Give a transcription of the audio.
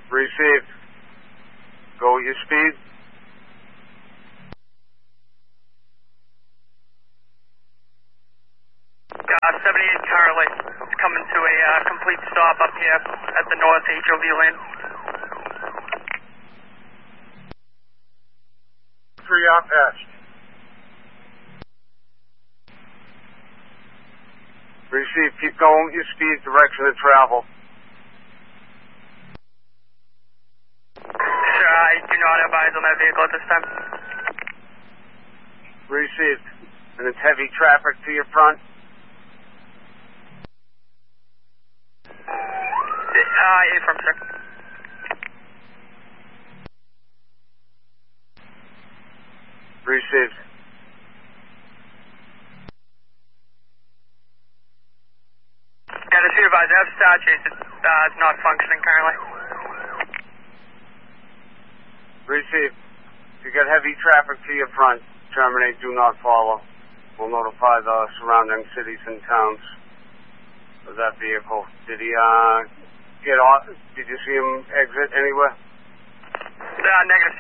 Received. Go at your speed. 78 Charlie, coming to a complete stop up here at the north HOV lane. 3 off S. Receive. Keep going with your speed, direction of travel. Sure, I do not have eyes on that vehicle at this time. Received. And it's heavy traffic to your front. Affirm, sir. Received. Got a supervisor. F star chase. It's not functioning currently. Received. If you got heavy traffic to your front, terminate, do not follow. We'll notify the surrounding cities and towns of that vehicle. Did he get off? Did you see him exit anywhere? Negative.